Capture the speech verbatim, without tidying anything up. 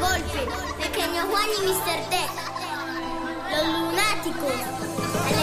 golpe, Pequeño Juan y míster T. Los lunáticos.